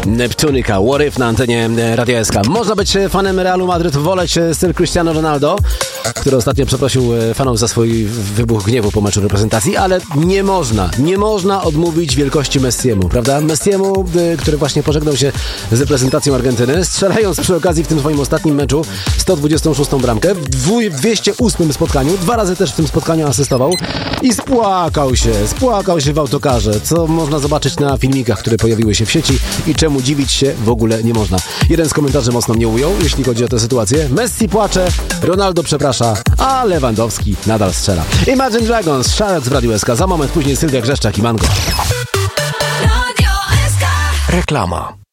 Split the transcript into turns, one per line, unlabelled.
Neptunica, What If na antenie Radia SK. Można być fanem Realu Madryt, woleć styl Cristiano Ronaldo, który ostatnio przeprosił fanów za swój wybuch gniewu po meczu reprezentacji, ale nie można odmówić wielkości Messiemu, prawda? Messiemu, który właśnie pożegnał się z reprezentacją Argentyny, strzelając przy okazji w tym swoim ostatnim meczu 126 bramkę, w 208 spotkaniu, 2 razy też w tym spotkaniu asystował i spłakał się w autokarze, co można zobaczyć na filmikach, które pojawiły się w sieci i czemu dziwić się w ogóle nie można. Jeden z komentarzy mocno mnie ujął, jeśli chodzi o tę sytuację. Messi płacze, Ronaldo przeprasza, a Lewandowski nadal strzela. Imagine Dragons, Sharks w Radiu SK. Za moment później Sylwia Grzeszczak i Mango.
Reklama.